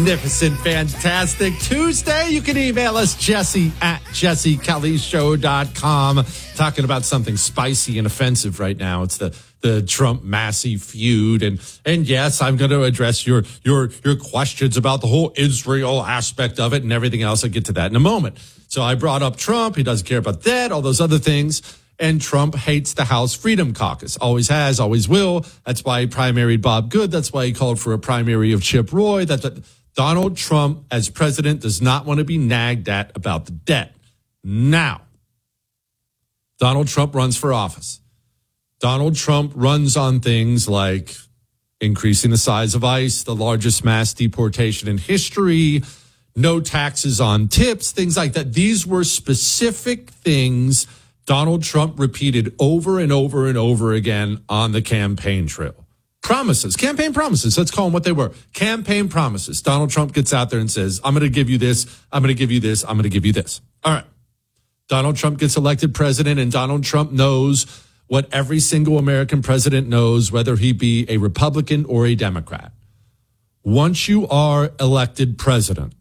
magnificent, fantastic Tuesday. You can email us, Jesse at jessekellyshow.com. Talking about something spicy and offensive right now. It's the Trump-Massey feud. And yes, I'm going to address your questions about the whole Israel aspect of it and everything else. I'll get to that in a moment. So I brought up Trump. He doesn't care about that, all those other things. And Trump hates the House Freedom Caucus. Always has, always will. That's why he primaried Bob Good. That's why he called for a primary of Chip Roy. Donald Trump, as president, does not want to be nagged at about the debt. Now, Donald Trump runs for office. Donald Trump runs on things like increasing the size of ICE, the largest mass deportation in history, no taxes on tips, things like that. These were specific things Donald Trump repeated over and over and over again on the campaign trail. Promises, campaign promises. Let's call them what they were. Campaign promises. Donald Trump gets out there and says, I'm going to give you this. I'm going to give you this. I'm going to give you this. All right. Donald Trump gets elected president, and Donald Trump knows what every single American president knows, whether he be a Republican or a Democrat. Once you are elected president,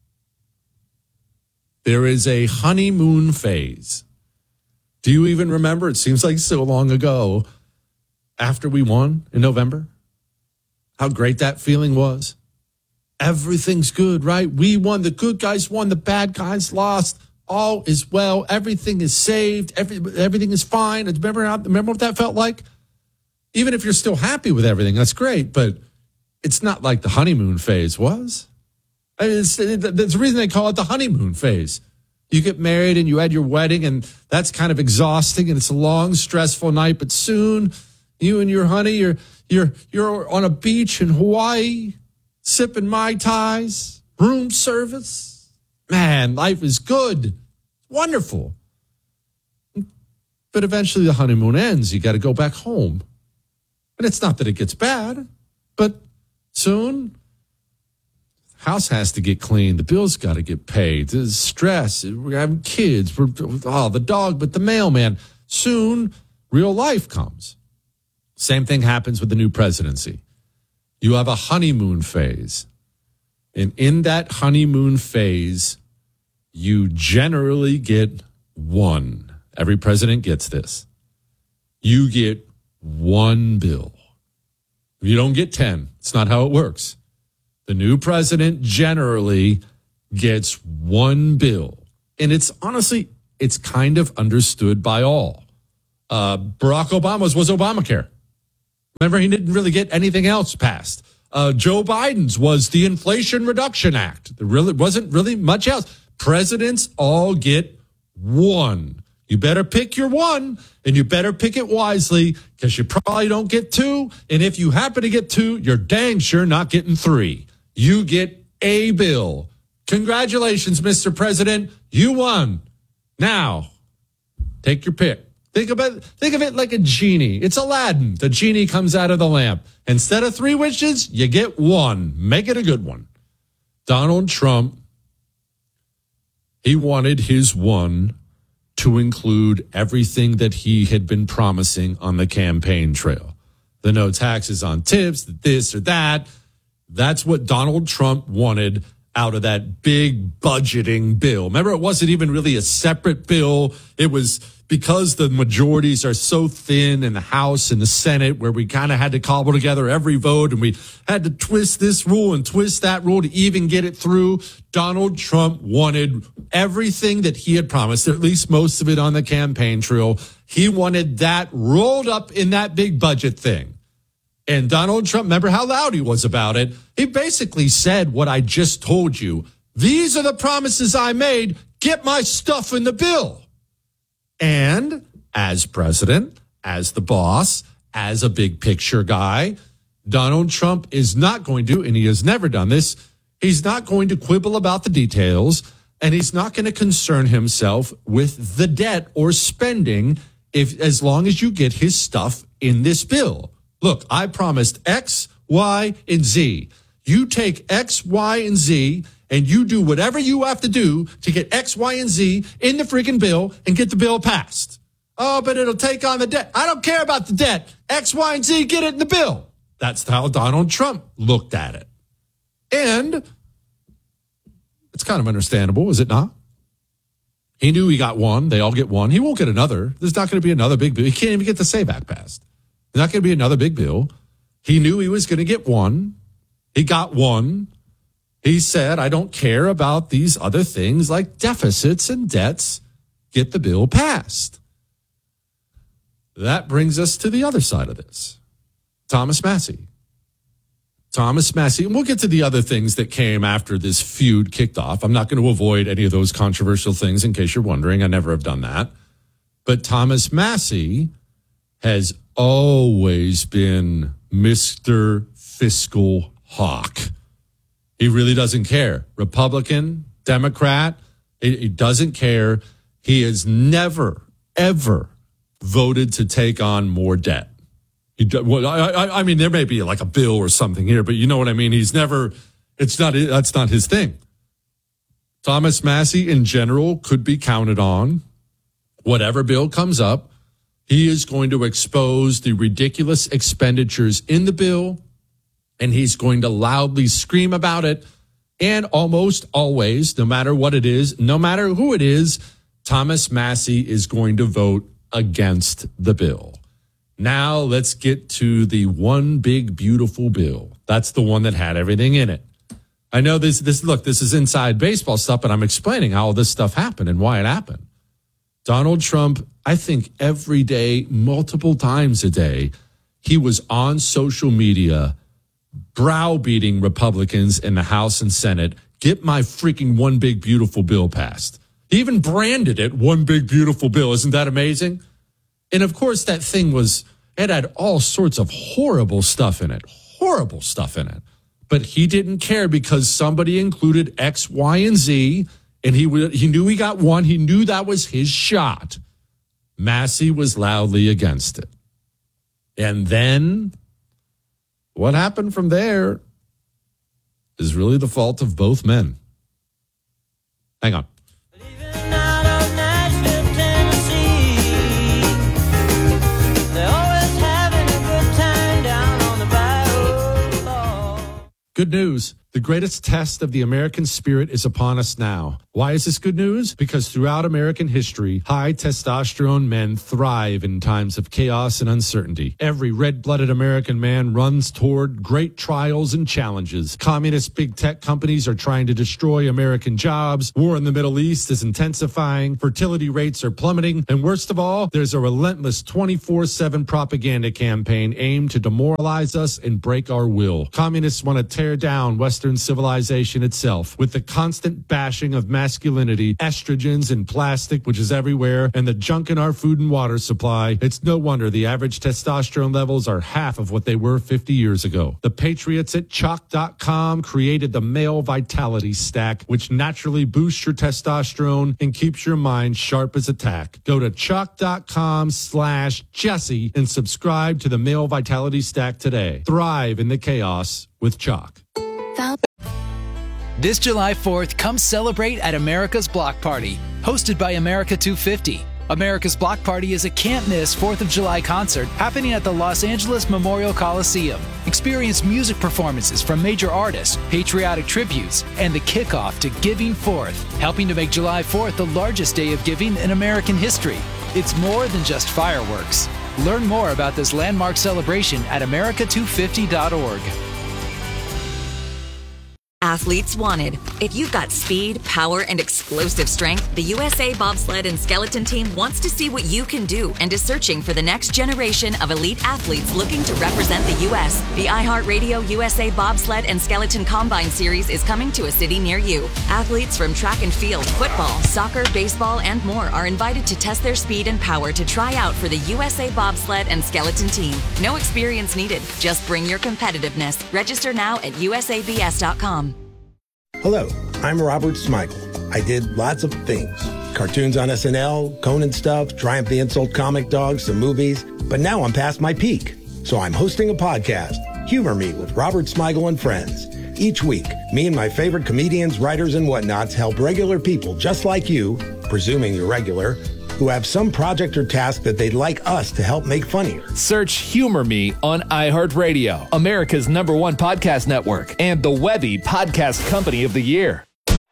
there is a honeymoon phase. Do you even remember? It seems like so long ago, after we won in November, how great that feeling was. Everything's good, right? We won. The good guys won. The bad guys lost. All is well. Everything is saved. Everything is fine. Remember what that felt like? Even if you're still happy with everything, that's great. But it's not like the honeymoon phase was. There's a reason they call it the honeymoon phase. You get married and you had your wedding, and that's kind of exhausting, and it's a long, stressful night. But soon, you and your honey, you're on a beach in Hawaii, sipping Mai Tais, room service. Man, life is good, wonderful. But eventually, the honeymoon ends. You got to go back home, and it's not that it gets bad, but soon, house has to get cleaned. The bills got to get paid. There's stress. We're having kids. The dog, but the mailman. Soon, real life comes. Same thing happens with the new presidency. You have a honeymoon phase. And in that honeymoon phase, you generally get one. Every president gets this. You get one bill. You don't get 10. It's not how it works. The new president generally gets one bill. And it's honestly, it's kind of understood by all. Barack Obama's was Obamacare. Remember, he didn't really get anything else passed. Joe Biden's was the Inflation Reduction Act. There really wasn't really much else. Presidents all get one. You better pick your one, and you better pick it wisely, because you probably don't get two. And if you happen to get two, you're dang sure not getting three. You get a bill. Congratulations, Mr. President. You won. Now, take your pick. Think of it like a genie. It's Aladdin. The genie comes out of the lamp. Instead of 3 wishes, you get one. Make it a good one. Donald Trump, he wanted his one to include everything that he had been promising on the campaign trail. The no taxes on tips, the this or that. That's what Donald Trump wanted out of that big budgeting bill. Remember, it wasn't even really a separate bill. It was because the majorities are so thin in the House and the Senate, where we kind of had to cobble together every vote, and we had to twist this rule and twist that rule to even get it through. Donald Trump wanted everything that he had promised, or at least most of it on the campaign trail. He wanted that rolled up in that big budget thing. And Donald Trump, remember how loud he was about it? He basically said what I just told you. These are the promises I made. Get my stuff in the bill. And as president, as the boss, as a big picture guy, Donald Trump is not going to, and he has never done this, he's not going to quibble about the details, and he's not going to concern himself with the debt or spending as long as you get his stuff in this bill. Look, I promised X, Y, and Z. You take X, Y, and Z, and you do whatever you have to do to get X, Y, and Z in the freaking bill and get the bill passed. Oh, but it'll take on the debt. I don't care about the debt. X, Y, and Z, get it in the bill. That's how Donald Trump looked at it. And kind of understandable, is it not? He knew he got one. They all get one. He won't get another. There's not going to be another big bill. He can't even get the SAVE Act passed. There's not going to be another big bill. He knew he was going to get one. He got one. He said, I don't care about these other things like deficits and debts. Get the bill passed. That brings us to the other side of this. Thomas Massie. Thomas Massie, and we'll get to the other things that came after this feud kicked off. I'm not going to avoid any of those controversial things in case you're wondering. I never have done that. But Thomas Massie has always been Mr. Fiscal Hawk. He really doesn't care. Republican, Democrat, he doesn't care. He has never, ever voted to take on more debt. I mean, there may be like a bill or something here, but you know what I mean? That's not his thing. Thomas Massie in general could be counted on. Whatever bill comes up, he is going to expose the ridiculous expenditures in the bill, and he's going to loudly scream about it. And almost always, no matter what it is, no matter who it is, Thomas Massie is going to vote against the bill. Now let's get to the one big beautiful bill. That's the one that had everything in it. I know this is inside baseball stuff, but I'm explaining how all this stuff happened and why it happened. Donald Trump, I think every day, multiple times a day, he was on social media browbeating Republicans in the House and Senate, get my freaking one big beautiful bill passed. He even branded it one big beautiful bill. Isn't that amazing? And of course, that thing it had all sorts of horrible stuff in it. But he didn't care because somebody included X, Y, and Z, and he knew he got one. He knew that was his shot. Massie was loudly against it. And then what happened from there is really the fault of both men. Hang on. Good news. The greatest test of the American spirit is upon us now. Why is this good news? Because throughout American history, high testosterone men thrive in times of chaos and uncertainty. Every red-blooded American man runs toward great trials and challenges. Communist big tech companies are trying to destroy American jobs. War in the Middle East is intensifying. Fertility rates are plummeting. And worst of all, there's a relentless 24/7 propaganda campaign aimed to demoralize us and break our will. Communists want to tear down Western civilization itself with the constant bashing of masculinity, estrogens and plastic, which is everywhere, and the junk in our food and water supply. It's no wonder the average testosterone levels are half of what they were 50 years ago. The patriots at Chalk.com created the Male Vitality Stack, which naturally boosts your testosterone and keeps your mind sharp as a tack. Go to Chalk.com/Jesse and subscribe to the Male Vitality Stack today. Thrive in the chaos with Chalk. This July 4th, come celebrate at America's Block Party, hosted by America 250. America's Block Party is a can't-miss 4th of July concert happening at the Los Angeles Memorial Coliseum. Experience music performances from major artists, patriotic tributes, and the kickoff to Giving Forth, helping to make July 4th the largest day of giving in American history. It's more than just fireworks. Learn more about this landmark celebration at america250.org. Athletes wanted. If you've got speed, power, and explosive strength, the USA Bobsled and Skeleton Team wants to see what you can do and is searching for the next generation of elite athletes looking to represent the U.S. The iHeartRadio USA Bobsled and Skeleton Combine Series is coming to a city near you. Athletes from track and field, football, soccer, baseball, and more are invited to test their speed and power to try out for the USA Bobsled and Skeleton Team. No experience needed. Just bring your competitiveness. Register now at usabs.com. Hello, I'm Robert Smigel. I did lots of things. Cartoons on SNL, Conan stuff, Triumph the Insult comic dogs, some movies. But now I'm past my peak. So I'm hosting a podcast, Humor Me with Robert Smigel and Friends. Each week, me and my favorite comedians, writers, and whatnots help regular people just like you, presuming you're regular, who have some project or task that they'd like us to help make funnier. Search Humor Me on iHeartRadio, America's #1 podcast network, and the Webby Podcast Company of the Year.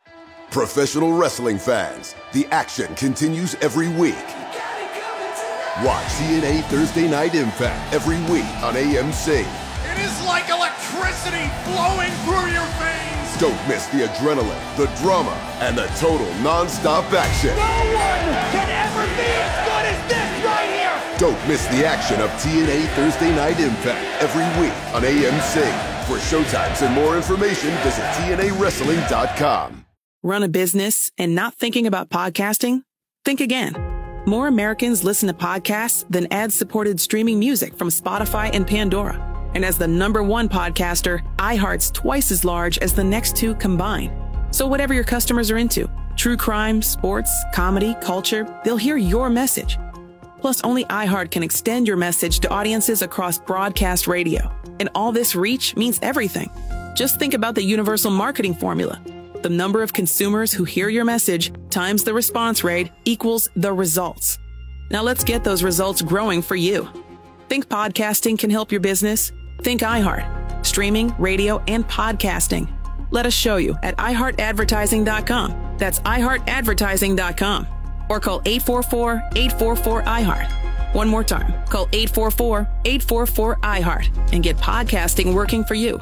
Professional wrestling fans, the action continues every week. Watch TNA Thursday Night Impact every week on AMC. It is like electricity flowing through your veins. Don't miss the adrenaline, the drama, and the total non-stop action. No one can ever be as good as this right here. Don't miss the action of TNA Thursday Night Impact every week on AMC. For showtimes and more information, visit TNAWrestling.com. Run a business and not thinking about podcasting? Think again. More Americans listen to podcasts than ad-supported streaming music from Spotify and Pandora. And as the #1 podcaster, iHeart's twice as large as the next two combined. So whatever your customers are into, true crime, sports, comedy, culture, they'll hear your message. Plus, only iHeart can extend your message to audiences across broadcast radio. And all this reach means everything. Just think about the universal marketing formula. The number of consumers who hear your message times the response rate equals the results. Now let's get those results growing for you. Think podcasting can help your business? Think iHeart. Streaming, radio, and podcasting. Let us show you at iHeartAdvertising.com. That's iHeartAdvertising.com. Or call 844-844-iHeart. One more time, call 844-844-iHeart and get podcasting working for you.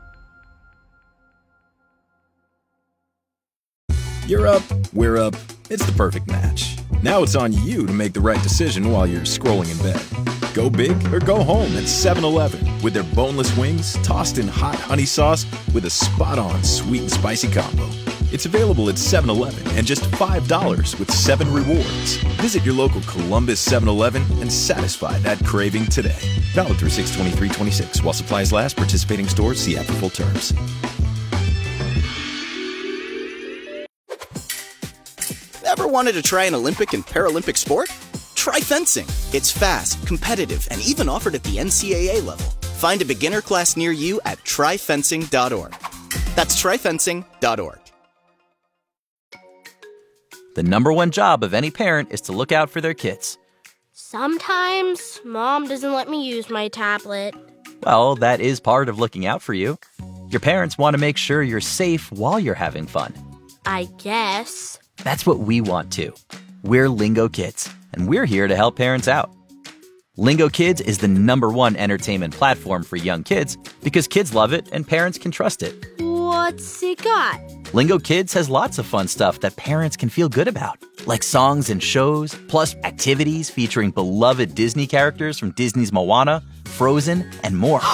You're up, we're up. It's the perfect match. Now it's on you to make the right decision while you're scrolling in bed. Go big or go home at 7-Eleven with their boneless wings tossed in hot honey sauce with a spot-on sweet and spicy combo. It's available at 7-Eleven and just $5 with 7 rewards. Visit your local Columbus 7-Eleven and satisfy that craving today. Valid through 6/23/26 while supplies last. Participating stores see app for full terms. Ever wanted to try an Olympic and Paralympic sport? Try fencing. It's fast, competitive, and even offered at the NCAA level. Find a beginner class near you at tryfencing.org. That's tryfencing.org. The #1 job of any parent is to look out for their kids. Sometimes Mom doesn't let me use my tablet. Well, that is part of looking out for you. Your parents want to make sure you're safe while you're having fun. I guess. That's what we want too. We're Lingo Kids, and we're here to help parents out. Lingo Kids is the #1 entertainment platform for young kids because kids love it and parents can trust it. What's it got? Lingo Kids has lots of fun stuff that parents can feel good about, like songs and shows, plus activities featuring beloved Disney characters from Disney's Moana, Frozen, and more.